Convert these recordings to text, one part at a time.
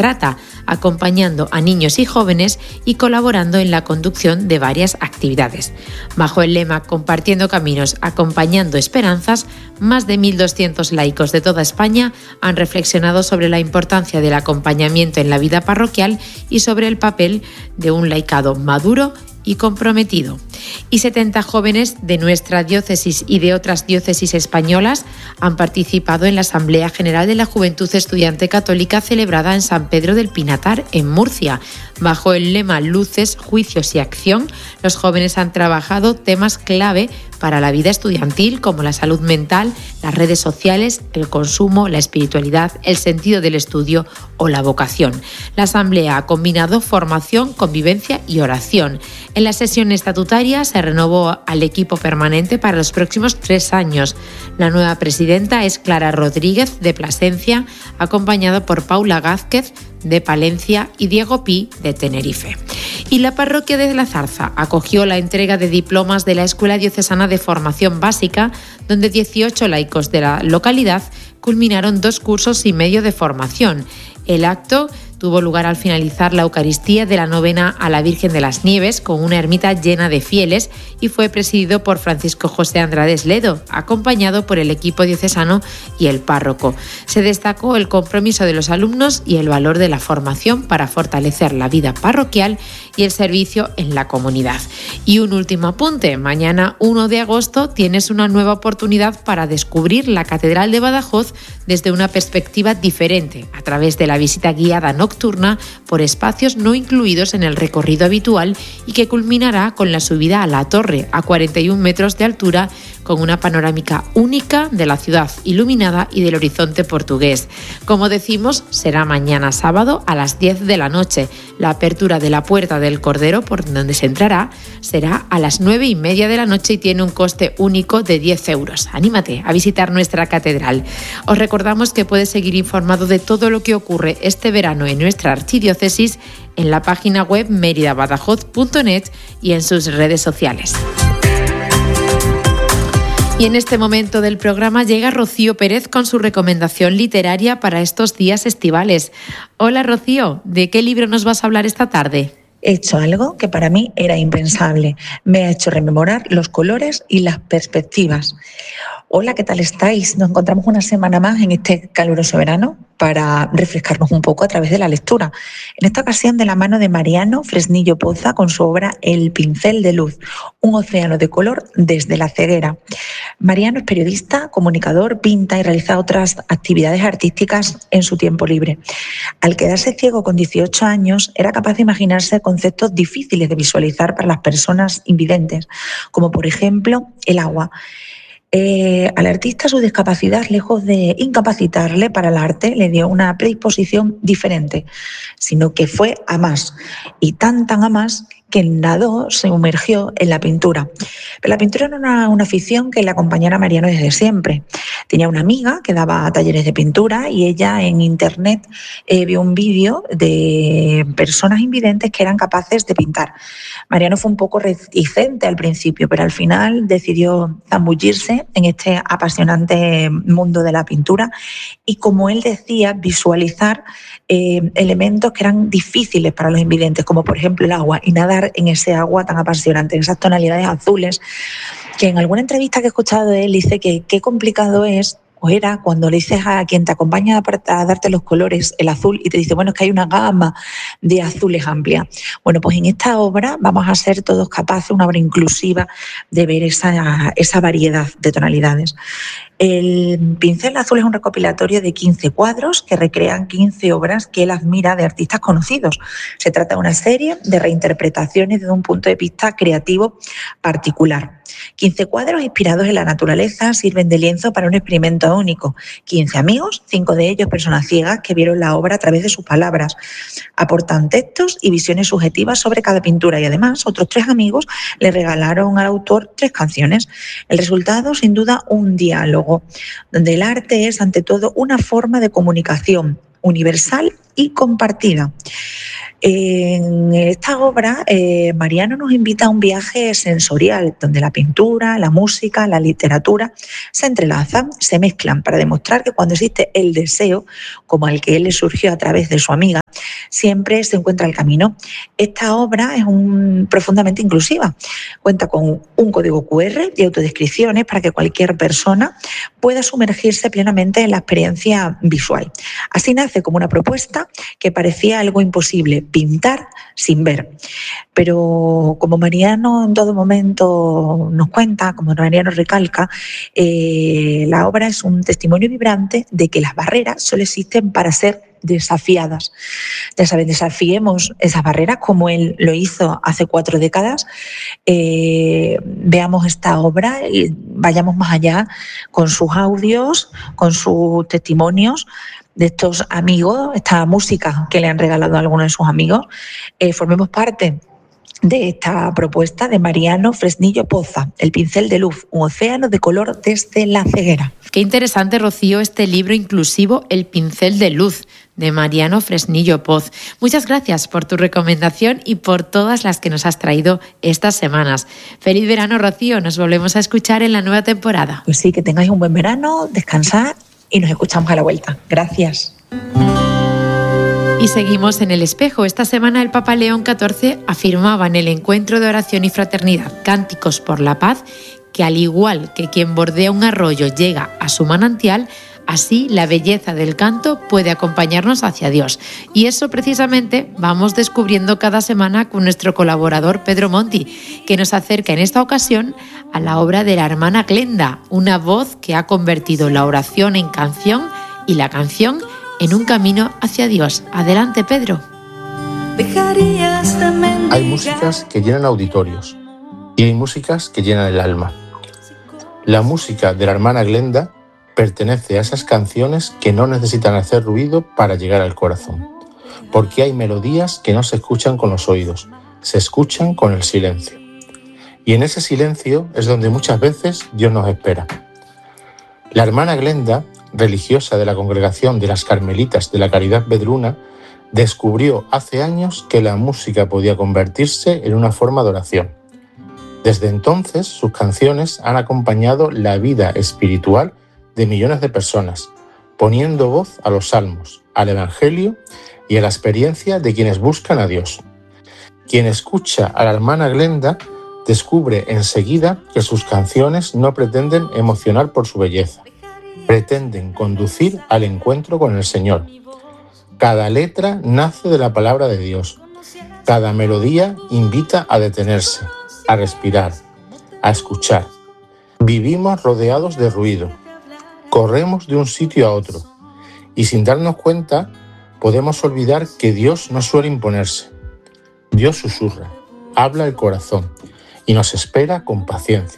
trata, acompañando a niños y jóvenes y colaborando en la conducción de varias actividades. Bajo el lema Compartiendo Caminos, Acompañando Esperanzas, más de 1.200 laicos de toda España han reflexionado sobre la importancia del acompañamiento en la vida parroquial y sobre el papel de un laicado maduro y comprometido. Y 70 jóvenes de nuestra diócesis y de otras diócesis españolas han participado en la Asamblea General de la Juventud Estudiante Católica celebrada en San Pedro del Pinatar, en Murcia. Bajo el lema Luces, Juicios y Acción, los jóvenes han trabajado temas clave para la vida estudiantil como la salud mental, las redes sociales, el consumo, la espiritualidad, el sentido del estudio o la vocación. La Asamblea ha combinado formación, convivencia y oración. En la sesión estatutaria se renovó al equipo permanente para los próximos 3 años. La nueva presidenta es Clara Rodríguez de Plasencia, acompañada por Paula Gázquez de Palencia y Diego Pi de Tenerife. Y la parroquia de La Zarza acogió la entrega de diplomas de la Escuela Diocesana de Formación Básica, donde 18 laicos de la localidad culminaron 2 cursos y medio de formación. El acto tuvo lugar al finalizar la Eucaristía de la novena a la Virgen de las Nieves, con una ermita llena de fieles, y fue presidido por Francisco José Andrades Ledo, acompañado por el equipo diocesano y el párroco. Se destacó el compromiso de los alumnos y el valor de la formación para fortalecer la vida parroquial y el servicio en la comunidad. Y un último apunte: mañana 1 de agosto tienes una nueva oportunidad para descubrir la Catedral de Badajoz desde una perspectiva diferente, a través de la visita guiada nocturna por espacios no incluidos en el recorrido habitual, y que culminará con la subida a la torre a 41 metros de altura, con una panorámica única de la ciudad iluminada y del horizonte portugués. Como decimos, será mañana sábado a las 10 de la noche. La apertura de la Puerta del Cordero, por donde se entrará, será a las 9:30 de la noche y tiene un coste único de 10 euros. Anímate a visitar nuestra catedral. Os recordamos que puedes seguir informado de todo lo que ocurre este verano en nuestra archidiócesis en la página web meridabadajoz.net y en sus redes sociales. Y en este momento del programa llega Rocío Pérez con su recomendación literaria para estos días estivales. Hola Rocío, ¿de qué libro nos vas a hablar esta tarde? He hecho algo que para mí era impensable. Me ha hecho rememorar los colores y las perspectivas. Hola, ¿qué tal estáis? Nos encontramos una semana más en este caluroso verano para refrescarnos un poco a través de la lectura. En esta ocasión de la mano de Mariano Fresnillo Poza con su obra El pincel de luz, un océano de color desde la ceguera. Mariano es periodista, comunicador, pinta y realiza otras actividades artísticas en su tiempo libre. Al quedarse ciego con 18 años, era capaz de imaginarse conceptos difíciles de visualizar para las personas invidentes, como por ejemplo el agua. Al artista su discapacidad, lejos de incapacitarle para el arte, le dio una predisposición diferente, sino que fue a más, y tan a más que nadó, se sumergió en la pintura. Pero la pintura no era una afición que le acompañara a Mariano desde siempre. Tenía una amiga que daba talleres de pintura y ella en internet vio un vídeo de personas invidentes que eran capaces de pintar. Mariano fue un poco reticente al principio, pero al final decidió zambullirse en este apasionante mundo de la pintura y, como él decía, visualizar elementos que eran difíciles para los invidentes, como por ejemplo el agua, y nadar en ese agua tan apasionante, en esas tonalidades azules, que en alguna entrevista que he escuchado de él dice que qué complicado es, o era, cuando le dices a quien te acompaña a darte los colores, el azul, y te dice, bueno, es que hay una gama de azules amplia. Bueno, pues en esta obra vamos a ser todos capaces, una obra inclusiva, de ver esa variedad de tonalidades. El pincel azul es un recopilatorio de 15 cuadros que recrean 15 obras que él admira de artistas conocidos. Se trata de una serie de reinterpretaciones desde un punto de vista creativo particular. 15 cuadros inspirados en la naturaleza sirven de lienzo para un experimento único. 15 amigos, 5 de ellos personas ciegas que vieron la obra a través de sus palabras. Aportan textos y visiones subjetivas sobre cada pintura, y además otros 3 amigos le regalaron al autor 3 canciones. El resultado, sin duda, un diálogo, donde el arte es ante todo una forma de comunicación universal y compartida. En esta obra, Mariano nos invita a un viaje sensorial, donde la pintura, la música, la literatura se entrelazan, se mezclan, para demostrar que cuando existe el deseo, como al que él le surgió a través de su amiga, siempre se encuentra el camino. Esta obra es profundamente inclusiva. Cuenta con un código QR y autodescripciones para que cualquier persona pueda sumergirse plenamente en la experiencia visual. Así nace como una propuesta que parecía algo imposible, pintar sin ver. Pero como Mariano en todo momento nos cuenta, como Mariano recalca, la obra es un testimonio vibrante de que las barreras solo existen para ser desafiadas. Ya saben, desafiemos esas barreras como él lo hizo hace 4 décadas. Veamos esta obra y vayamos más allá con sus audios, con sus testimonios de estos amigos, esta música que le han regalado a algunos de sus amigos. Formemos parte de esta propuesta de Mariano Fresnillo Poza, El pincel de luz, un océano de color desde la ceguera. Qué interesante, Rocío, este libro inclusivo El pincel de luz, de Mariano Fresnillo Poz. Muchas gracias por tu recomendación y por todas las que nos has traído estas semanas. Feliz verano, Rocío. Nos volvemos a escuchar en la nueva temporada. Pues sí, que tengáis un buen verano, descansad y nos escuchamos a la vuelta. Gracias. Y seguimos en el espejo. Esta semana el Papa León XIV afirmaba en el encuentro de oración y fraternidad Cánticos por la Paz que al igual que quien bordea un arroyo llega a su manantial, así la belleza del canto puede acompañarnos hacia Dios. Y eso precisamente vamos descubriendo cada semana con nuestro colaborador Pedro Monti, que nos acerca en esta ocasión a la obra de la hermana Glenda, una voz que ha convertido la oración en canción y la canción en un camino hacia Dios. Adelante, Pedro. Hay músicas que llenan auditorios y hay músicas que llenan el alma. La música de la hermana Glenda pertenece a esas canciones que no necesitan hacer ruido para llegar al corazón, porque hay melodías que no se escuchan con los oídos, se escuchan con el silencio. Y en ese silencio es donde muchas veces Dios nos espera. La hermana Glenda, religiosa de la congregación de las Carmelitas de la Caridad Vedruna, descubrió hace años que la música podía convertirse en una forma de oración. Desde entonces, sus canciones han acompañado la vida espiritual de millones de personas, poniendo voz a los salmos, al Evangelio y a la experiencia de quienes buscan a Dios. Quien escucha a la hermana Glenda descubre enseguida que sus canciones no pretenden emocionar por su belleza, pretenden conducir al encuentro con el Señor. Cada letra nace de la palabra de Dios. Cada melodía invita a detenerse, a respirar, a escuchar. Vivimos rodeados de ruido. Corremos de un sitio a otro y sin darnos cuenta podemos olvidar que Dios no suele imponerse. Dios susurra, habla el corazón y nos espera con paciencia.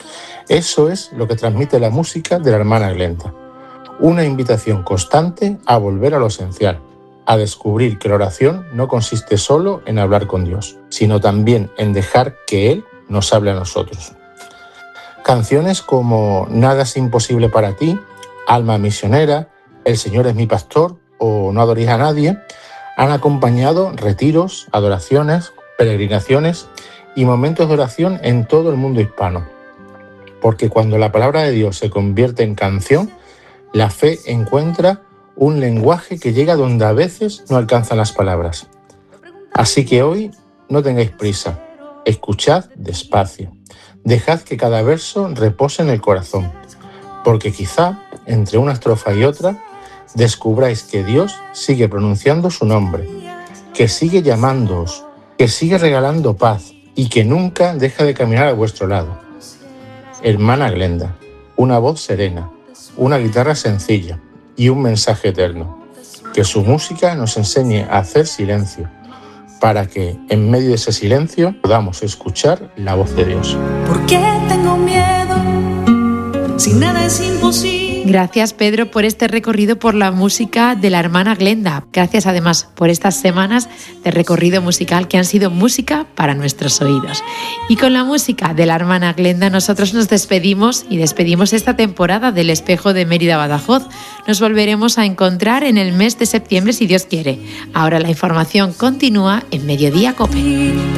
Eso es lo que transmite la música de la hermana Glenda. Una invitación constante a volver a lo esencial, a descubrir que la oración no consiste solo en hablar con Dios, sino también en dejar que Él nos hable a nosotros. Canciones como Nada es imposible para ti, Alma misionera, El Señor es mi pastor o No adoréis a nadie han acompañado retiros, adoraciones, peregrinaciones y momentos de oración en todo el mundo hispano. Porque cuando la palabra de Dios se convierte en canción, la fe encuentra un lenguaje que llega donde a veces no alcanzan las palabras. Así que hoy no tengáis prisa, escuchad despacio, dejad que cada verso repose en el corazón, porque quizá entre una estrofa y otra descubráis que Dios sigue pronunciando su nombre, que sigue llamándoos, que sigue regalando paz y que nunca deja de caminar a vuestro lado. Hermana Glenda, una voz serena, una guitarra sencilla y un mensaje eterno. Que su música nos enseñe a hacer silencio, para que en medio de ese silencio podamos escuchar la voz de Dios. ¿Por qué tengo miedo? Si nada es imposible. Gracias, Pedro, por este recorrido por la música de la hermana Glenda. Gracias además por estas semanas de recorrido musical que han sido música para nuestros oídos. Y con la música de la hermana Glenda nosotros nos despedimos y despedimos esta temporada del Espejo de Mérida Badajoz. Nos volveremos a encontrar en el mes de septiembre si Dios quiere. Ahora la información continúa en Mediodía COPE.